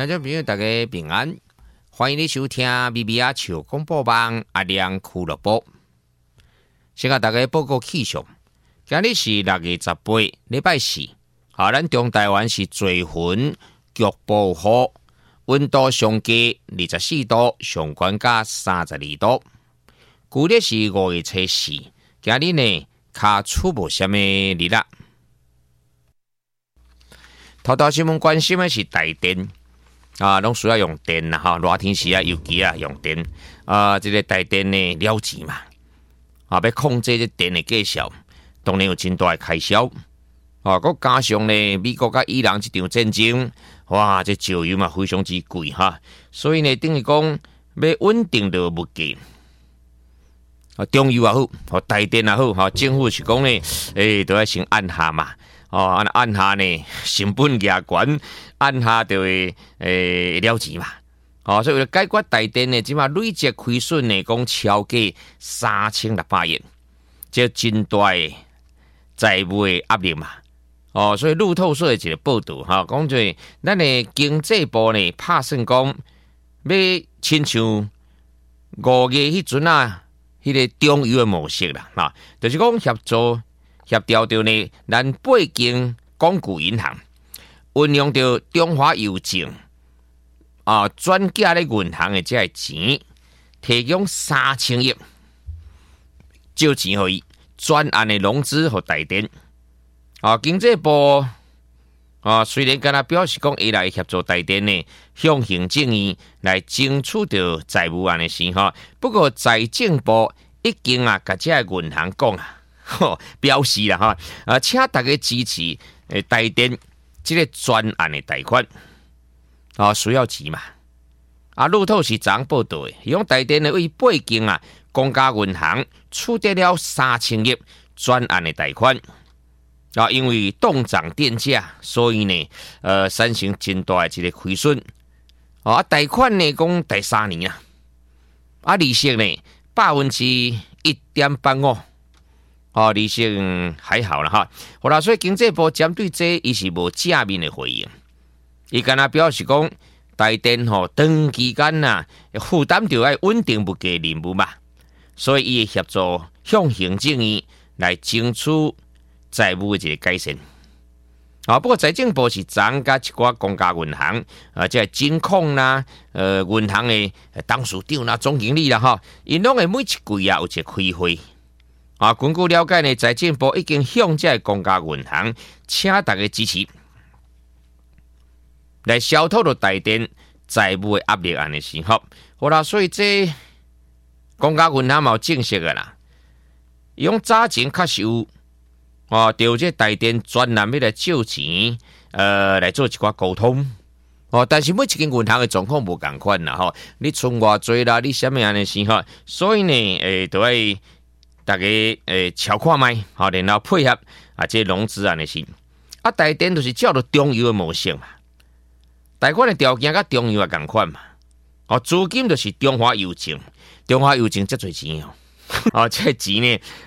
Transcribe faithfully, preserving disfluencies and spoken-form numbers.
听众朋友，大家平安，欢迎你收听咪咪啊笑广播网阿亮俱乐部。先甲大家报告气象，今日是六月十八，礼拜四。啊，咱中台湾是多云，局部雨，温度上低二十四度，上悬加三十二度。旧历是五月初四，今日呢，卡出无什么日啦。头条新闻关心的是台电。啊，拢需要用电啦，哈，热天时啊，尤其啊用电。啊，这个台电呢了钱嘛，啊，要控制这电的价销，当然有真大的开销。啊，佮加上呢，美国甲伊朗这场战争，哇，这石油嘛非常之贵哈，所以呢，等于讲要稳定的物价。啊，中油也好，和台电也好，哈，政府是讲呢，诶、欸，都要先按下嘛。哦，按按下呢，成本压悬，按下就会诶了钱嘛。哦，所以为了解决台电呢，即马累积亏损呢，讲超过三千六百亿，这真大的债务的压力嘛。哦，所以路透社的一个报道哈，讲就咱的经济部呢，拍算讲要亲像五月迄阵啊，迄、那个中油的模式啦，哈，就是讲协助。协调着呢，咱八间光谷银行运用着中华邮政啊转寄咧银行的这个钱，提供三千亿借钱互伊专案的融资和台电啊。经济部啊虽然敢若表示讲，伊来协助台电呢向行政院来争取着债务案的事哈，不过财政部已经啊，甲这个银行讲啊。吼，表示啦哈，啊，请大家支持诶台电这个专案的贷款，啊，需要钱嘛？啊，路透是怎报道的？用台电的为八间啊公家银行取得了三千亿专案的贷款，啊，因为动涨电价，所以呢，呃，产生真大的一个亏损。啊，贷款呢讲第三年啊，啊，利息呢百分之一点八五。哦，利息还好了哈，好啦，所以经济部针对这伊是无正面的回应，伊敢若表示讲，台电吼长期间呐负担着爱稳定物价任务嘛，所以伊会协助向行政院来争取债务的一个改善。啊，不过财政部是增加一寡公家银行啊，即系金控啦，呃，银行的董事长啦、总经理啦，哈，因拢会每一季啊有一个开会。啊，根据了解呢，财政部已经向这公家银行请大家支持，来消脱了台电债务的压力安尼是好。好啦，所以这公家银行嘛有正式的啦，用早前确实有啊，对这台电专栏要来借钱，呃，来做一寡沟通。哦，但是每一间银行的状况无共款啦，吼，你存偌济啦，你什么安尼是吼，所以呢，诶、欸，都要。大家诶，瞧看卖，好，然后配合啊，这融资案的事，啊，台电就是照着中油的模式嘛，贷款的条件甲中油也共款嘛，哦，资金就是中华邮政，中华邮政这侪钱哦，哦，这钱呢，